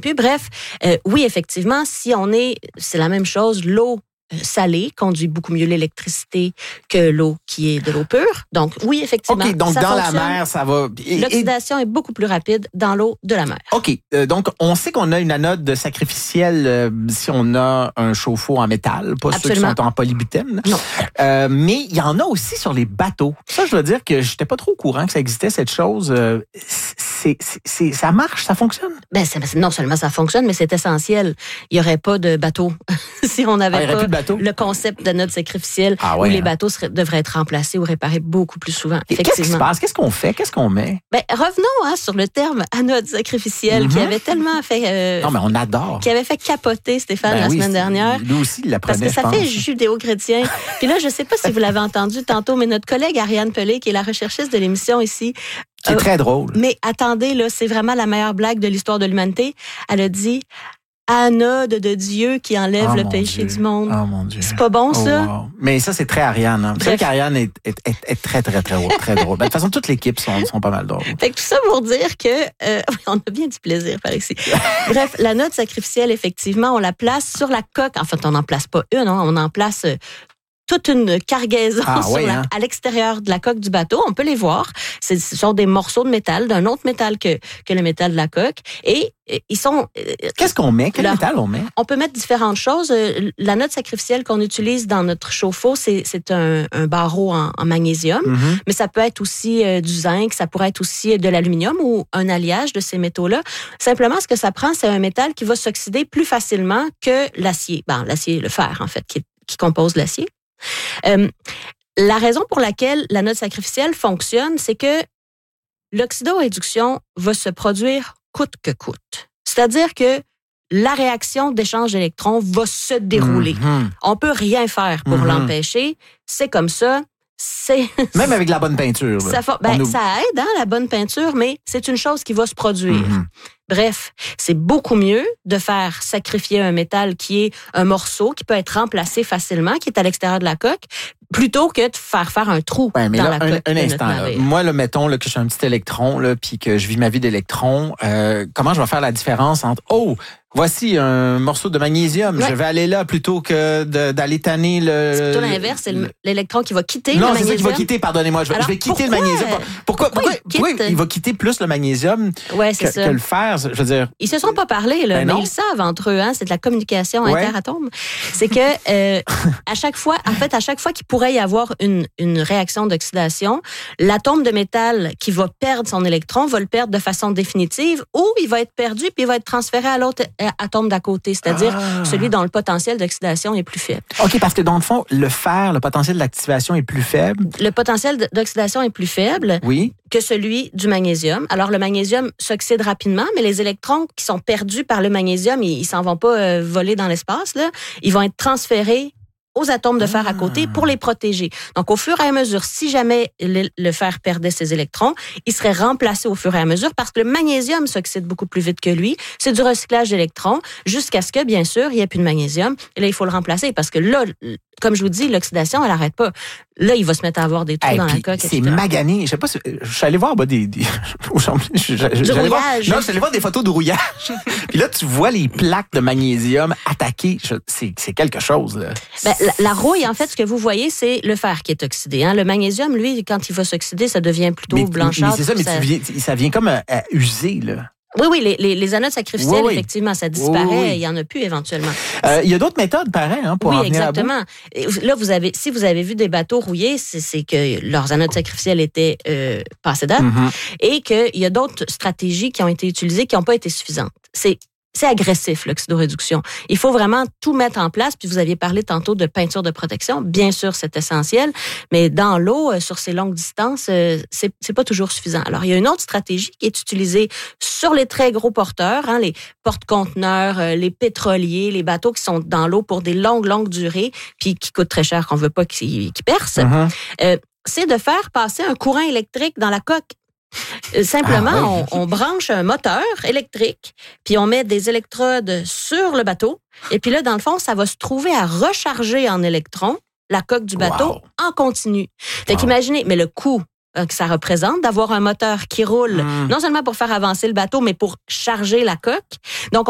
plus. Bref, oui, effectivement, c'est la même chose, l'eau salée conduit beaucoup mieux l'électricité que l'eau qui est de l'eau pure. Donc, oui, effectivement, OK, donc ça dans fonctionne. la mer, ça va... L'oxydation est beaucoup plus rapide dans l'eau de la mer. OK, donc on sait qu'on a une anode sacrificielle si on a un chauffe-eau en métal, pas Absolument. ceux qui sont en polybutène. Non. Mais il y en a aussi sur les bateaux. Ça, je dois dire que j'étais pas trop au courant que ça existait, cette chose. Ça marche, ça fonctionne? Ben, non seulement ça fonctionne, mais c'est essentiel. Il n'y aurait pas de bateau si on n'avait pas le concept d'anode sacrificielle où les bateaux devraient être remplacés ou réparés beaucoup plus souvent. Qu'est-ce qui se passe? Qu'est-ce qu'on fait? Qu'est-ce qu'on met? Ben, revenons sur le terme anode sacrificielle qui avait tellement fait... non, mais on adore. Qui avait fait capoter Stéphane la semaine dernière. Lui aussi, il l'apprenait, parce que ça fait judéo-chrétien. Puis là, je ne sais pas si vous l'avez entendu tantôt, mais notre collègue Ariane Pelé, qui est la recherchiste de l'émission ici... Qui est très drôle. Mais attendez, là, c'est vraiment la meilleure blague de l'histoire de l'humanité. Elle a dit... Anode de Dieu qui enlève le péché du monde. Oh mon Dieu. C'est pas bon, ça? Wow. Mais ça, c'est très Ariane. Hein. Vous savez qu'Ariane est très, très, très, très drôle. Ben, de toute façon, toute l'équipe sont pas mal drôles. Fait que tout ça pour dire que on a bien du plaisir par ici. Bref, l'anode sacrificielle, effectivement, on la place sur la coque. En fait, on n'en place pas une, on en place... toute une cargaison à l'extérieur de la coque du bateau. On peut les voir. Ce sont des morceaux de métal, d'un autre métal que le métal de la coque. Et ils sont... Qu'est-ce qu'on met? Quel métal on met? On peut mettre différentes choses. L'anode sacrificielle qu'on utilise dans notre chauffe-eau, c'est un barreau en magnésium. Mm-hmm. Mais ça peut être aussi du zinc, ça pourrait être aussi de l'aluminium ou un alliage de ces métaux-là. Simplement, ce que ça prend, c'est un métal qui va s'oxyder plus facilement que l'acier. Ben, l'acier, le fer, en fait, qui compose l'acier. La raison pour laquelle l'anode sacrificielle fonctionne, c'est que l'oxydoréduction va se produire coûte que coûte. C'est-à-dire que la réaction d'échange d'électrons va se dérouler. Mm-hmm. On peut rien faire pour l'empêcher. C'est comme ça. Même avec la bonne peinture. Là, ça aide, la bonne peinture, mais c'est une chose qui va se produire. Mm-hmm. Bref, c'est beaucoup mieux de faire sacrifier un métal qui est un morceau, qui peut être remplacé facilement, qui est à l'extérieur de la coque, plutôt que de faire un trou dans la coque. Un instant, là. Moi, là, mettons là, que je suis un petit électron, là, puis que je vis ma vie d'électron, comment je vais faire la différence entre voici un morceau de magnésium, je vais aller là plutôt que d'aller tanner le... C'est plutôt l'inverse, c'est l'électron qui va quitter le magnésium. Non, c'est ça qui va quitter, pardonnez-moi. Je vais quitter le magnésium. Pourquoi il va quitter plus le magnésium que le fer? Je veux dire... Ils se sont pas parlé, là, mais ils le savent entre eux. C'est de la communication interatomes. C'est que à chaque fois qu'il pourrait y avoir une réaction d'oxydation, l'atome de métal qui va perdre son électron va le perdre de façon définitive ou il va être perdu puis il va être transféré à l'autre atome d'à côté, c'est-à-dire celui dont le potentiel d'oxydation est plus faible. OK, parce que dans le fond, le fer, le potentiel d'activation est plus faible. Le potentiel d'oxydation est plus faible que celui du magnésium. Alors, le magnésium s'oxyde rapidement, mais les électrons qui sont perdus par le magnésium, ils s'en vont pas voler dans l'espace, là. Ils vont être transférés aux atomes de fer à côté pour les protéger. Donc, au fur et à mesure, si jamais le fer perdait ses électrons, il serait remplacé au fur et à mesure parce que le magnésium s'oxyde beaucoup plus vite que lui. C'est du recyclage d'électrons jusqu'à ce que, bien sûr, il n'y ait plus de magnésium. Et là, il faut le remplacer parce que là, comme je vous dis, l'oxydation, elle n'arrête pas. Là, il va se mettre à avoir des trous dans la coque. C'est magané. Je sais pas si... Je suis allé voir des rouillage. Non, je suis allé voir des photos de rouillage. Puis là, tu vois les plaques de magnésium attaquées. C'est quelque chose, là. La rouille, en fait, ce que vous voyez, c'est le fer qui est oxydé. Le magnésium, lui, quand il va s'oxyder, ça devient plutôt blanchâtre. Mais c'est ça, ça vient comme à user, là. Oui, les anodes sacrificielles, effectivement, ça disparaît. Il y en a plus éventuellement. Il y a d'autres méthodes, pareil, pour en venir à bout. Là, si vous avez vu des bateaux rouillés, c'est que leurs anodes sacrificielles étaient passées date et qu'il y a d'autres stratégies qui ont été utilisées qui n'ont pas été suffisantes. C'est agressif, l'oxydoréduction. Il faut vraiment tout mettre en place. Puis vous aviez parlé tantôt de peinture de protection. Bien sûr, c'est essentiel. Mais dans l'eau, sur ces longues distances, c'est pas toujours suffisant. Alors, il y a une autre stratégie qui est utilisée sur les très gros porteurs, les porte-conteneurs, les pétroliers, les bateaux qui sont dans l'eau pour des longues durées, puis qui coûtent très cher, qu'on veut pas qu'ils percent. C'est de faire passer un courant électrique dans la coque. Simplement, on branche un moteur électrique, puis on met des électrodes sur le bateau. Et puis là, dans le fond, ça va se trouver à recharger en électrons la coque du bateau en continu. Fait qu'imaginez, mais le coût que ça représente d'avoir un moteur qui roule, non seulement pour faire avancer le bateau, mais pour charger la coque. Donc,